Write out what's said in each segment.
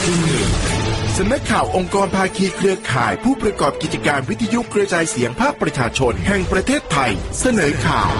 สำนักข่าวองค์กรภาคีเครือข่ายผู้ประกอบกิจการวิทยุกระจายเสียงภาคประชาชนแห่งประเทศไทยเสนอข่าว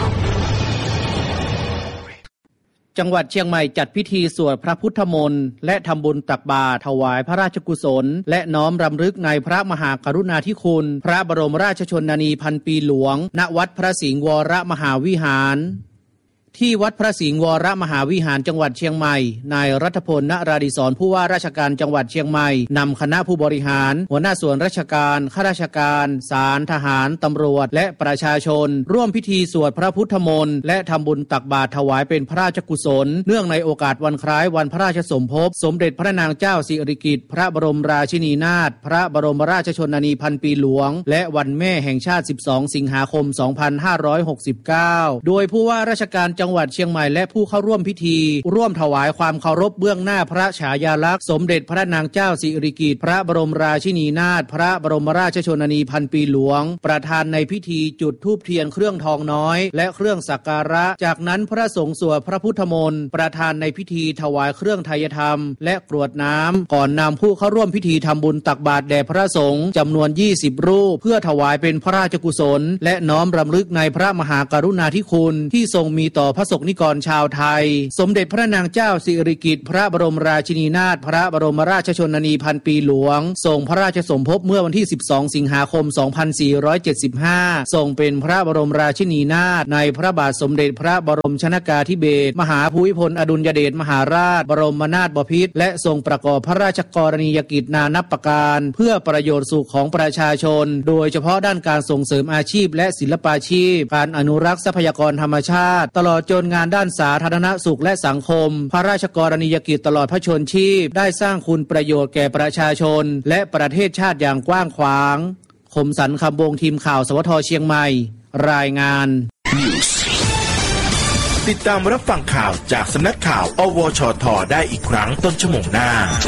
จังหวัดเชียงใหม่จัดพิธีสวดพระพุทธมนต์และทำบุญตักบาตรถวายพระราชกุศลและน้อมรำลึกในพระมหากรุณาธิคุณพระบรมราชชนนีพันปีหลวงณวัดพระสิงห์วรมหาวิหารที่วัดพระสิงห์วรมหาวิหารจังหวัดเชียงใหม่นายรัฐพล ณราดิศรผู้ว่าราชการจังหวัดเชียงใหม่นำคณะผู้บริหารหัวหน้าส่วนราชการข้าราชการศาลทหารตำรวจและประชาชนร่วมพิธีสวดพระพุทธมนต์และทำบุญตักบาตรถวายเป็นพระราชกุศลเนื่องในโอกาสวันคล้ายวันพระราชสมภพสมเด็จพระนางเจ้าสิริกิติ์พระบรมราชินีนาถพระบรมราชชนนีพันปีหลวงและวันแม่แห่งชาติ12สิงหาคม2569โดยผู้ว่าราชการจังหวัดเชียงใหม่และผู้เข้าร่วมพิธีร่วมถวายความเคารพเบื้องหน้าพระฉายาลักษณ์สมเด็จพระนางเจ้าสิริกิติ์พระบรมราชินีนาถพระบรมราชชนนีพันปีหลวงประธานในพิธีจุดธูปเทียนเครื่องทองน้อยและเครื่องสักการะจากนั้นพระสงฆ์สวดพระพุทธมนต์ประธานในพิธีถวายเครื่องไทยธรรมและกรวดน้ำก่อนนำผู้เข้าร่วมพิธีทำบุญตักบาตรแด่พระสงฆ์จำนวน20รูปเพื่อถวายเป็นพระราชกุศลและน้อมรำลึกในพระมหากรุณาธิคุณที่ทรงมีต่อพระสงฆ์นิกรชาวไทยสมเด็จพระนางเจ้าสิริกิติ์พระบรมราชินีนาถพระบรมราชชนนีพันปีหลวงทรงพระราชสมภพเมื่อวันที่12สิงหาคม2475ทรงเป็นพระบรมราชินีนาถในพระบาทสมเด็จพระบรมชนกาธิเบศรมหาภูมิพลอดุลยเดชมหาราชบรมนาถบพิตรและทรงประกอบพระราชกรณียกิจนานับประการเพื่อประโยชน์สุขของประชาชนโดยเฉพาะด้านการส่งเสริมอาชีพและศิลปาชีพการอนุรักษ์ทรัพยากรธรรมชาติตลอดจนงานด้านสาธารณสุขและสังคมพระราชกรณียกิจตลอดพระชนชีพได้สร้างคุณประโยชน์แก่ประชาชนและประเทศชาติอย่างกว้างขวางคมสันต์คำวงทีมข่าวสวทเชียงใหม่รายงานติดตามรับฟังข่าวจากสำนักข่าวอวชท.ได้อีกครั้งต้นชั่วโมงหน้า